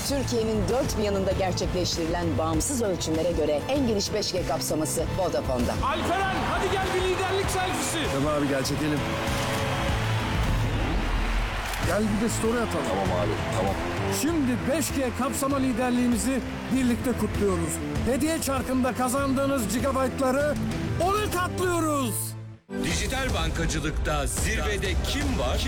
Türkiye'nin dört bir yanında gerçekleştirilen bağımsız ölçümlere göre en geniş 5G kapsaması Vodafone'da. Alperen hadi gel bir liderlik selfisi. Tamam abi gel çekelim. Gel bir de story atalım. Tamam abi tamam. Şimdi 5G kapsama liderliğimizi birlikte kutluyoruz. Hediye çarkında kazandığınız gigabaytları 10'a katlıyoruz. Dijital bankacılıkta zirvede kim var?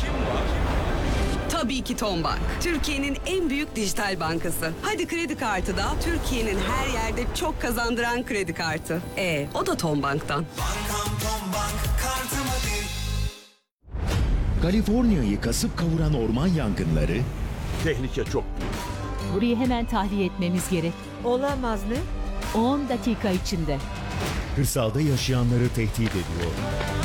Tabii ki Tombank. Türkiye'nin en büyük dijital bankası. Hadi kredi kartı da Türkiye'nin her yerde çok kazandıran kredi kartı. O da Tombank'tan. Bankam Tombank kartımı bil. Kaliforniya'yı kasıp kavuran orman yangınları, Tehlike çok büyük. Burayı hemen tahliye etmemiz gerek. Olamaz mı? 10 dakika içinde. kırsalda yaşayanları tehdit ediyor.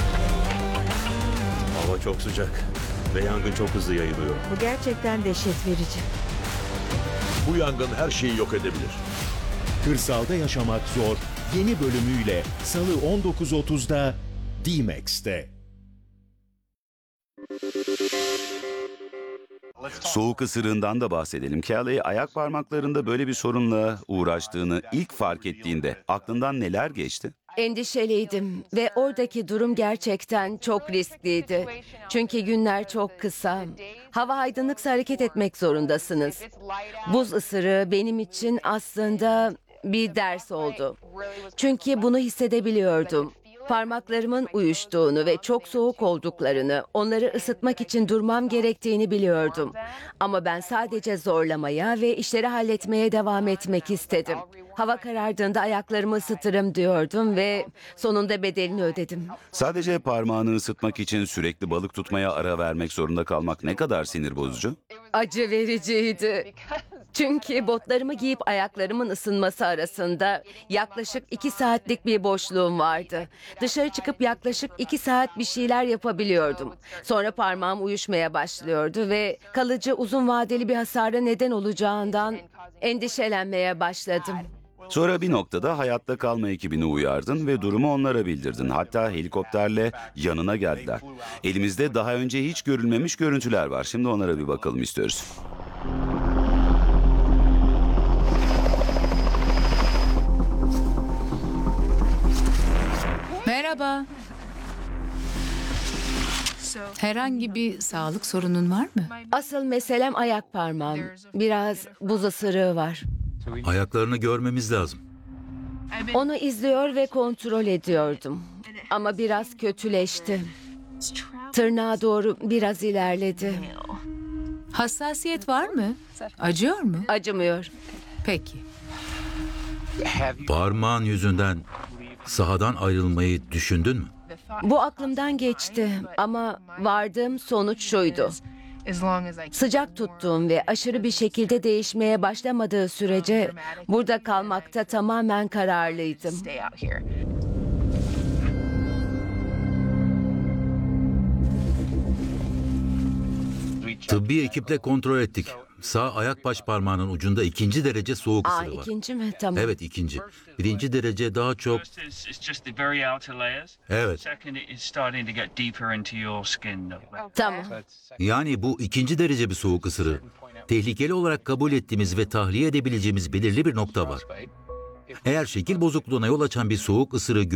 Hava çok sıcak ve yangın çok hızlı yayılıyor. Bu gerçekten dehşet verici. Bu yangın her şeyi yok edebilir. Kırsalda yaşamak zor yeni bölümüyle Salı 19.30'da D-Max'te. Soğuk ısırığından da bahsedelim. Kelly ayak parmaklarında böyle bir sorunla uğraştığını ilk fark ettiğinde aklından neler geçti? Endişeliydim ve oradaki durum gerçekten çok riskliydi. Çünkü günler çok kısa. Hava aydınlıksa hareket etmek zorundasınız. Buz ısırığı benim için aslında bir ders oldu. Çünkü bunu hissedebiliyordum. Parmaklarımın uyuştuğunu ve çok soğuk olduklarını, onları ısıtmak için durmam gerektiğini biliyordum. Ama ben sadece zorlamaya ve işleri halletmeye devam etmek istedim. Hava karardığında ayaklarımı ısıtırım diyordum ve sonunda bedelini ödedim. Sadece parmağını ısıtmak için sürekli balık tutmaya ara vermek zorunda kalmak ne kadar sinir bozucu? Acı vericiydi. Çünkü botlarımı giyip ayaklarımın ısınması arasında yaklaşık 2 saatlik bir boşluğum vardı. Dışarı çıkıp yaklaşık 2 saat bir şeyler yapabiliyordum. Sonra parmağım uyuşmaya başlıyordu ve kalıcı uzun vadeli bir hasara neden olacağından endişelenmeye başladım. Sonra bir noktada hayatta kalma ekibini uyardın ve durumu onlara bildirdin. Hatta helikopterle yanına geldiler. Elimizde daha önce hiç görülmemiş görüntüler var. Şimdi onlara bir bakalım istiyoruz. Merhaba. Herhangi bir sağlık sorunun var mı? Asıl meselem ayak parmağım. Biraz buz ısırığı var. Ayaklarını görmemiz lazım. Onu izliyor ve kontrol ediyordum. Ama biraz kötüleşti. Tırnağa doğru biraz ilerledi. Hassasiyet var mı? Acıyor mu? Acımıyor. Peki. Parmağın yüzünden sahadan ayrılmayı düşündün mü? Bu aklımdan geçti ama vardığım sonuç şuydu. Sıcak tuttuğum ve aşırı bir şekilde değişmeye başlamadığı sürece burada kalmakta tamamen kararlıydım. Tıbbi ekiple kontrol ettik. Sağ ayak baş parmağının ucunda 2. derece soğuk ısırığı var. İkinci mi? Tamam. Evet 2. 1. derece daha çok... Evet. Tamam. Yani bu 2. derece bir soğuk ısırığı. Tehlikeli olarak kabul ettiğimiz ve tahliye edebileceğimiz belirli bir nokta var. Eğer şekil bozukluğuna yol açan bir soğuk ısırığı